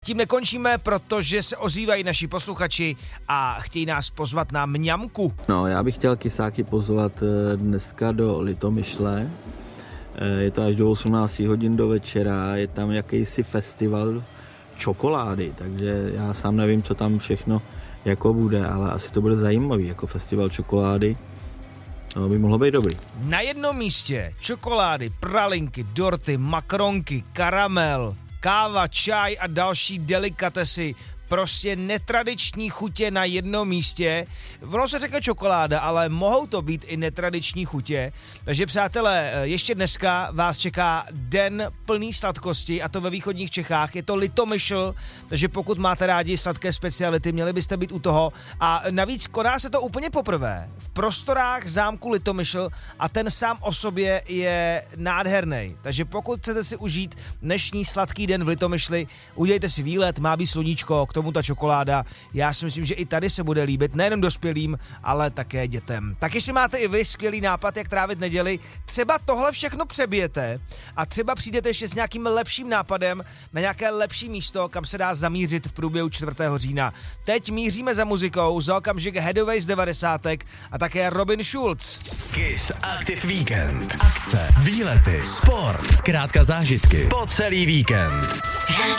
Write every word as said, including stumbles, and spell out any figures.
Tím nekončíme, protože se ozývají naši posluchači a chtějí nás pozvat na mňamku. No, já bych chtěl kysáky pozvat dneska do Litomyšle. Je to až do osmnáct hodin do večera, je tam jakýsi festival čokolády, takže já sám nevím, co tam všechno jako bude, ale asi to bude zajímavý, jako festival čokolády. To by mohlo být dobrý. Na jednom místě čokolády, pralinky, dorty, makronky, karamel, káva, čaj a další delikatesy. Prostě netradiční chutě na jednom místě. Ono se řekne čokoláda, ale mohou to být i netradiční chutě. Takže přátelé, ještě dneska vás čeká den plný sladkosti, a to ve východních Čechách. Je to Litomyšl, takže pokud máte rádi sladké speciality, měli byste být u toho. A navíc koná se to úplně poprvé v prostorách zámku Litomyšl a ten sám o sobě je nádherný. Takže pokud chcete si užít dnešní sladký den v Litomyšli, udělejte si výlet, má být sluníčko, k tomu ta čokoláda. Já si myslím, že i tady se bude líbit nejenom dospělým, ale také dětem. Tak jestli máte i vy skvělý nápad, jak trávit neděli, třeba tohle všechno přebijete a třeba přijdete ještě s nějakým lepším nápadem na nějaké lepší místo, kam se dá zamířit v průběhu čtvrtého října. Teď míříme za muzikou, za okamžik Headway z devadesátek a také Robin Schulz. Kiss Active Weekend. Akce, výlety, sport, zkrátka zážitky po celý víkend.